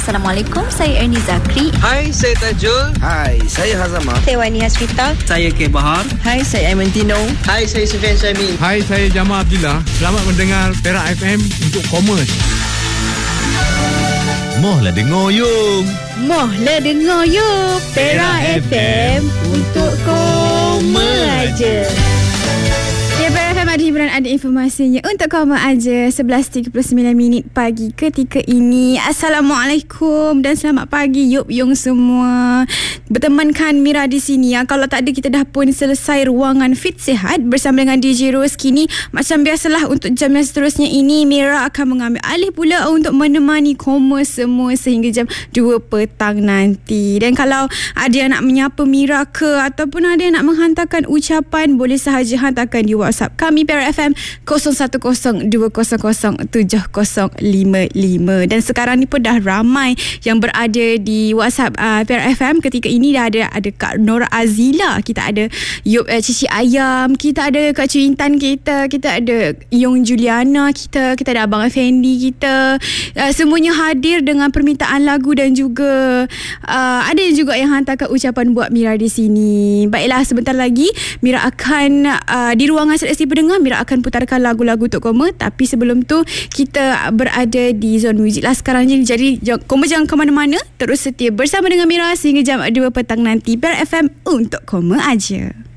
Assalamualaikum, saya Ernie Zakri. Hai, saya Tajul. Hai, saya Hazamah. Saya Wani Hasrita. Saya K. Bahar. Hai, saya Amentino. Hai, saya Sufian Syaimin. Hai, saya Jamal Abdillah. Selamat mendengar Perak FM untuk Commerce. Mohlah dengar yung. Mohlah dengar yuk Perak FM untuk koma aja. Ya, Perak FM ada hiburan, ada informasinya untuk koma aja. 11.39 pagi ketika ini. Assalamualaikum dan selamat pagi Yup Yung semua. Bertemankan Mira di sini ya. Kalau tak ada, kita dah pun selesai ruangan Fit Sihat bersama dengan DJ Ros. Kini macam biasalah untuk jam yang seterusnya ini, Mira akan mengambil alih pula untuk menemani koma semua sehingga jam 2 petang nanti. Dan kalau ada yang nak menyapa Mira ke ataupun ada yang nak menghantarkan ucapan, boleh sahaja hantarkan di WhatsApp kami Perak FM 0102007055. Dan sekarang ni pun dah ramai yang berada di WhatsApp Perak FM. Ketika ini dah ada Kak Nora Azila, kita ada Yop Cici Ayam, kita ada Kak Cuintan kita ada Yong Juliana kita ada Abang Effendi kita. Semuanya hadir dengan permintaan lagu dan juga ada juga yang hantarkan ucapan buat Mira di sini. Baiklah, sebentar lagi Mira akan di ruangan seleksi pendengar, Mira akan putarkan lagu-lagu untuk koma. Tapi sebelum tu kita berada di zon muzik lah sekarang ni. Jadi koma jangan ke mana-mana, terus setia bersama dengan Mira sehingga jam 2 petang nanti. Perak FM untuk koma aja.